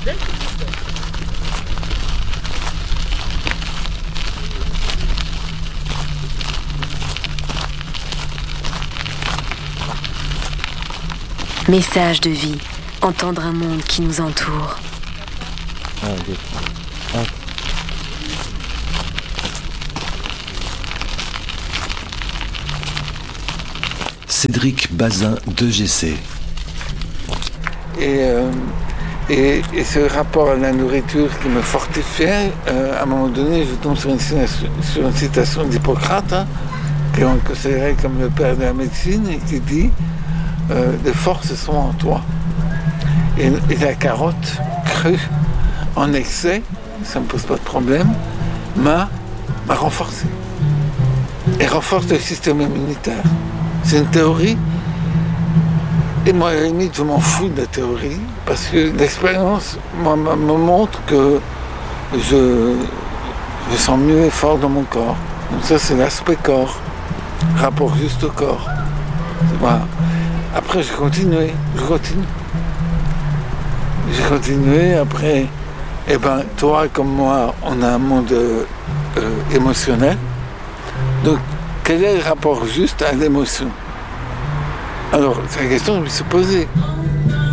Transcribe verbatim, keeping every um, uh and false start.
Message de vie, entendre un monde qui nous entoure. Un, deux, trois, un. Cédric Bazin de G C. Et, euh, et, et ce rapport à la nourriture qui me fortifiait, euh, à un moment donné, je tombe sur une, sur une citation d'Hippocrate, hein, qu'on considérait comme le père de la médecine, et qui dit euh, « Les forces sont en toi ». Et, et la carotte crue en excès, ça ne me pose pas de problème, m'a, m'a renforcé. Et renforce le système immunitaire. C'est une théorie. Et moi, à la limite, je m'en fous de la théorie, parce que l'expérience moi, me montre que je, je sens mieux et fort dans mon corps. Donc ça, c'est l'aspect corps, rapport juste au corps. Voilà. Après, j'ai continué, je continue. J'ai continué, après, eh ben, toi comme moi, on a un monde euh, émotionnel. Donc, quel est le rapport juste à l'émotion ? Alors, c'est la question que je me suis posée.